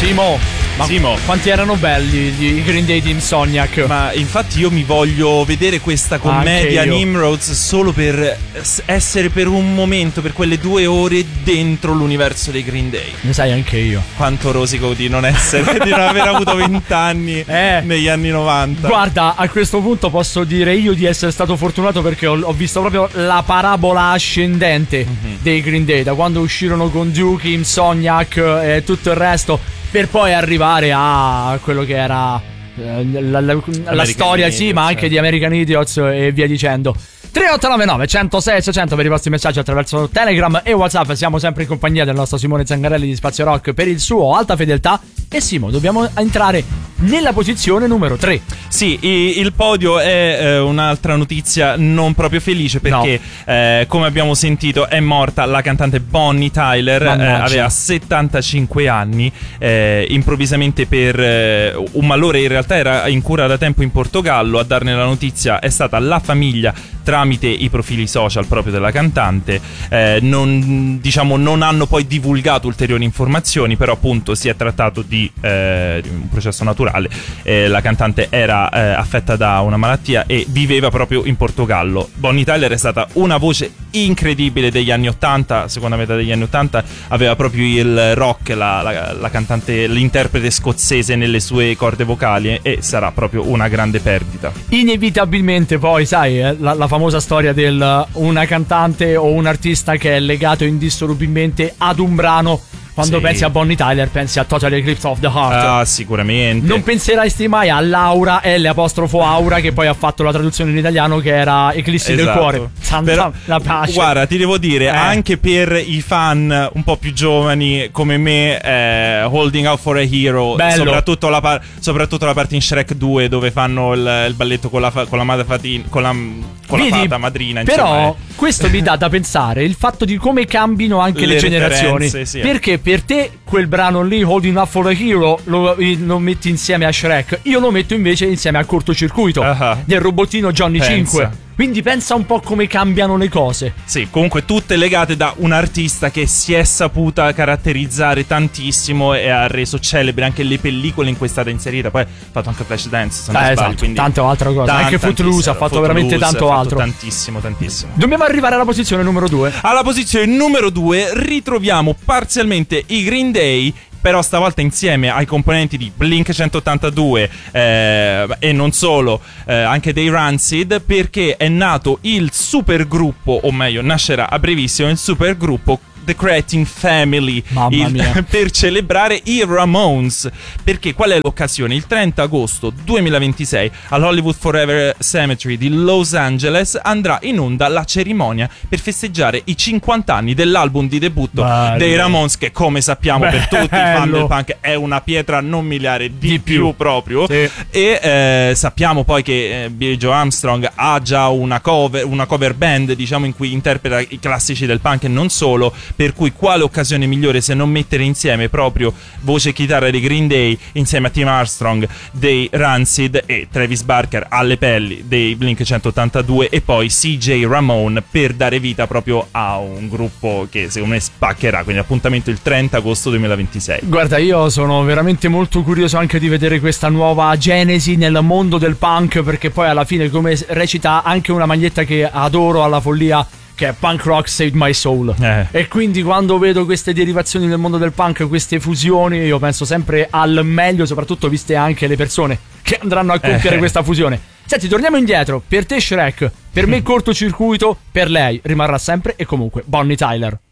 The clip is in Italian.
Simo, quanti erano belli i Green Day di Insomniac. Ma infatti io mi voglio vedere questa commedia Nimrods solo per essere per un momento, per quelle 2 ore dentro l'universo dei Green Day. Ne sai anche io. Quanto rosico di non essere, di non aver avuto 20 anni negli anni 90. Guarda, a questo punto posso dire io di essere stato fortunato perché ho visto proprio la ascendente dei Green Day, da quando uscirono con Duke, Insomniac e tutto il resto, per poi arrivare a quello che era la storia, Idiots, ma anche di American Idiots e via dicendo. 3899 106 600 per i vostri messaggi attraverso Telegram e WhatsApp. Siamo sempre in compagnia del nostro Simone Zangarelli di Spazio Rock per il suo Alta Fedeltà. E Simo, dobbiamo entrare nella posizione numero 3. Sì, il podio è un'altra notizia non proprio felice perché come abbiamo sentito è morta la cantante Bonnie Tyler. Aveva 75 anni, improvvisamente per un malore, in realtà era in cura da tempo in Portogallo. A darne la notizia è stata la famiglia tramite i profili social proprio della cantante. Non hanno poi divulgato ulteriori informazioni, però appunto si è trattato di un processo naturale. La cantante era affetta da una malattia e viveva proprio in Portogallo. Bonnie Tyler è stata una voce incredibile degli anni 80, seconda metà degli anni 80, aveva proprio il rock, la cantante, l'interprete scozzese nelle sue corde vocali, e sarà proprio una grande perdita. Inevitabilmente poi, sai, la famosa storia del una cantante o un artista che è legato indissolubilmente ad un brano. Quando pensi a Bonnie Tyler pensi a Total Eclipse of the Heart. Ah, sicuramente. Non penseresti mai a Laura, L'_Aura, che poi ha fatto la traduzione in italiano che era Eclissi del cuore. Santa la pace. Guarda, ti devo dire, anche per i fan un po' più giovani come me, Holding Out for a Hero, soprattutto la parte in Shrek 2 dove fanno il balletto con la fata madrina. Però questo mi dà da pensare il fatto di come cambino anche le generazioni. Sì. Perché per te quel brano lì, Holding Up for a Hero, lo metti insieme a Shrek. Io lo metto invece insieme al Cortocircuito del robottino Johnny 5. Quindi pensa un po' come cambiano le cose. Sì, comunque tutte legate da un artista che si è saputa caratterizzare tantissimo e ha reso celebre anche le pellicole in cui è stata inserita. Poi ha fatto anche Flashdance, se non sbaglio, esatto, quindi tante altre cose. Anche Footloose ha fatto veramente tanto altro. Tantissimo. Dobbiamo arrivare alla posizione numero 2. Alla posizione numero 2 ritroviamo parzialmente i Green Day, però stavolta insieme ai componenti di Blink 182 e non solo, anche dei Rancid, perché è nato il supergruppo, o meglio nascerà a brevissimo il supergruppo The Creating Family, per celebrare i Ramones. Perché qual è l'occasione? Il 30 agosto 2026 all'Hollywood Forever Cemetery di Los Angeles andrà in onda la cerimonia per festeggiare i 50 anni dell'album di debutto dei Ramones, che come sappiamo per tutti i fan del punk è una pietra non miliare di più proprio. Sì. E sappiamo poi che Billie Joe Armstrong ha già una cover band, diciamo, in cui interpreta i classici del punk e non solo. Per cui quale occasione migliore se non mettere insieme proprio voce e chitarra dei Green Day insieme a Tim Armstrong dei Rancid e Travis Barker alle pelli dei Blink 182 e poi CJ Ramone, per dare vita proprio a un gruppo che secondo me spaccherà. Quindi appuntamento il 30 agosto 2026. Guarda, io sono veramente molto curioso anche di vedere questa nuova genesi nel mondo del punk, perché poi alla fine, come recita anche una maglietta che adoro alla follia, che è Punk Rock Saved My Soul. E quindi quando vedo queste derivazioni nel mondo del punk, queste fusioni, io penso sempre al meglio, soprattutto viste anche le persone che andranno a compiere questa fusione. Senti, torniamo indietro. Per te Shrek, per me Cortocircuito, per lei rimarrà sempre e comunque Bonnie Tyler.